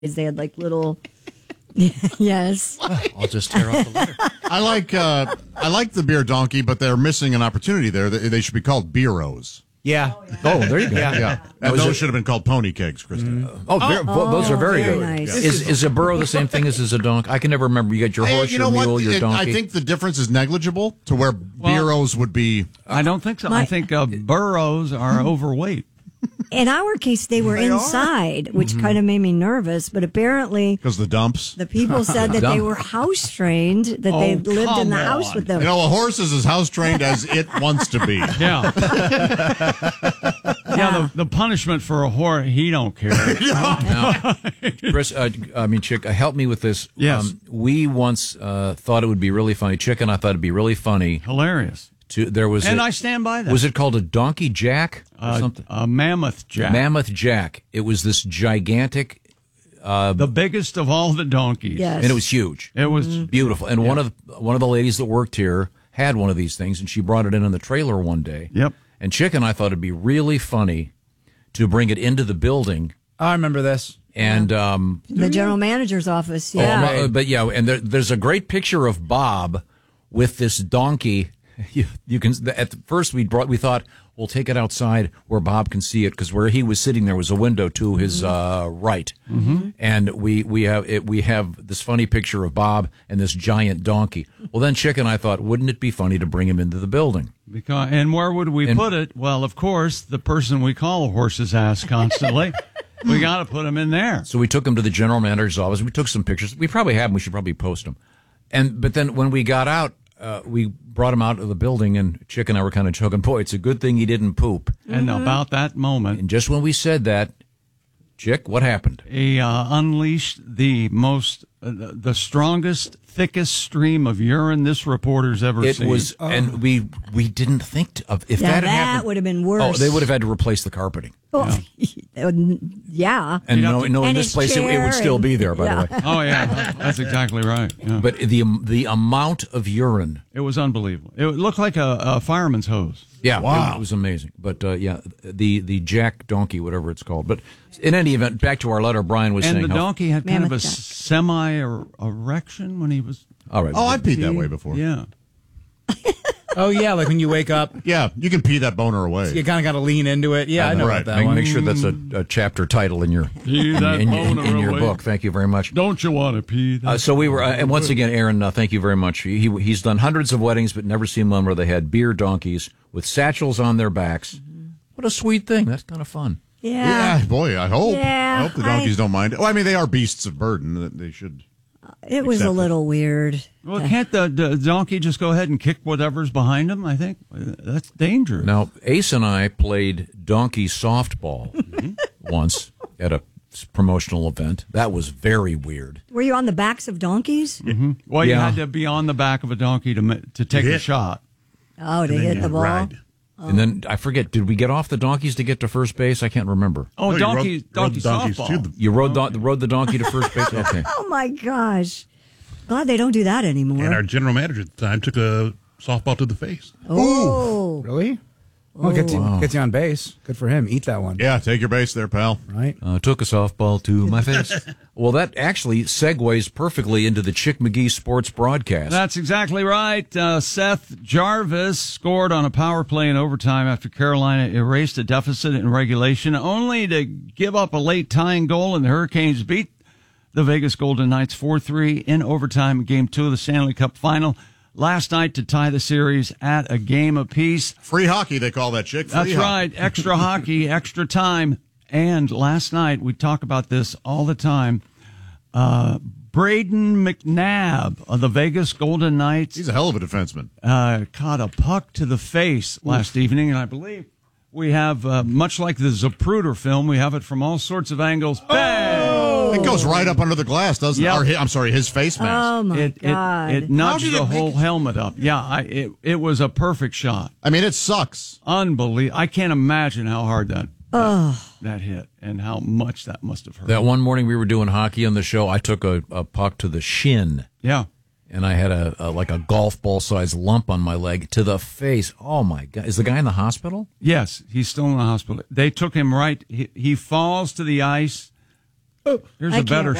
They had like little. Yes. I'll just tear off the letter. I like the beer donkey, but they're missing an opportunity there. They should be called beeros. Yeah. Oh, there you go. Yeah. And those should have been called pony kegs, Kristen. Those are very good. nice. Is a burro the same thing as a donk? I can never remember. You got your horse, your mule, your donkey. I think the difference is negligible to where beeros would be. I don't think so. I think burros are overweight. In our case, they were inside, which kind of made me nervous. But apparently, Because the dumps. the people said that they were house trained, that they lived in the house with them. You know, a horse is as house trained as it wants to be. Yeah. The punishment for a horse, he don't care. Now, Chris, Chick, help me with this. Yes. We once thought it would be really funny. Chick and I thought it'd be really funny. Hilarious. I stand by that. Was it called a donkey jack or something? A mammoth jack. Mammoth jack. It was this gigantic. The biggest of all the donkeys. Yes. And it was huge. It was beautiful. And one of the ladies that worked here had one of these things, and she brought it in the trailer one day. Yep. And Chick and I thought it'd be really funny to bring it into the building. I remember this. And The general manager's office, yeah. There's a great picture of Bob with this donkey. You can. At first, we thought we'll take it outside where Bob can see it, because where he was sitting there was a window to his right, and we have this funny picture of Bob and this giant donkey. Well, then Chick and I thought, wouldn't it be funny to bring him into the building? And where would we put it? Well, of course, the person we call a horse's ass constantly. We got to put him in there. So we took him to the general manager's office. We took some pictures. We probably have them. We should probably post them. But then when we got out, we brought him out of the building, and Chick and I were kind of joking, boy, it's a good thing he didn't poop. And about that moment, and just when we said that, Chick, what happened? He unleashed the strongest, thickest stream of urine this reporter's ever seen. It was, and we didn't think of if that had happened. Would have been worse. Oh, they would have had to replace the carpeting. Yeah. And in this place, it would still be there, by the way. Oh, yeah. That's exactly right. Yeah. But the amount of urine. It was unbelievable. It looked like a fireman's hose. Yeah, wow. It was amazing. But, the jack donkey, whatever it's called. But in any event, back to our letter, Brian was saying. And the donkey had kind of a Mammoth jack. semi-erection when he was... All right. Oh, I peed that way before. Yeah. Oh, yeah, like when you wake up, Yeah, you can pee that boner away. you kind of got to lean into it. Yeah, I know Right. about that one. Make sure that's a chapter title in your Pee that boner in your away. book. Thank you very much. Don't you want to pee? So we were, and once again, Aaron, thank you very much. He's done hundreds of weddings, but never seen one where they had beer donkeys with satchels on their backs. What a sweet thing! That's kind of fun. Yeah. Boy, I hope. Yeah, I hope the donkeys don't mind. Well, I mean, they are beasts of burden. They should. It was a little weird. Well, can't the donkey just go ahead and kick whatever's behind him? I think that's dangerous. Now, Ace and I played donkey softball once at a promotional event. That was very weird. Were you on the backs of donkeys? Well, you Yeah. had to be on the back of a donkey to take a shot. Oh, to hit the ball? Ride. And then, I forget, did we get off the donkeys to get to first base? I can't remember. Oh, No, you donkey rode the donkeys softball. to the- You rode the donkey to first base? Okay. Oh, my gosh. Glad they don't do that anymore. And our general manager at the time took a softball to the face. Oh. Really? Well, gets you on base. Good for him. Eat that one. Yeah, take your base there, pal. Right? Took a softball to my face. Well, that actually segues perfectly into the Chick McGee sports broadcast. That's exactly right. Seth Jarvis scored on a power play in overtime after Carolina erased a deficit in regulation, only to give up a late tying goal, and the Hurricanes beat the Vegas Golden Knights 4-3 in overtime in Game 2 of the Stanley Cup Final last night to tie the series at a game apiece. Free hockey, they call that, Chick. Free That's hockey. right. Extra hockey, extra time. And last night, we talk about this all the time. Braden McNabb of the Vegas Golden Knights He's a hell of a defenseman. caught a puck to the face last evening, and I believe we have, much like the Zapruder film, we have it from all sorts of angles. Bang! It goes right up under the glass, doesn't Yep. it? I'm sorry, his face mask. Oh, my God. It How nudged did the it whole make- helmet up. Yeah, it was a perfect shot. I mean, it sucks. Unbelievable. I can't imagine how hard that hit and how much that must have hurt. That one morning we were doing hockey on the show, I took a puck to the shin. Yeah. And I had a golf ball sized lump on my leg to the face. Oh my God! Is the guy in the hospital? Yes, he's still in the hospital. They took him right. He falls to the ice, Here's I a can't better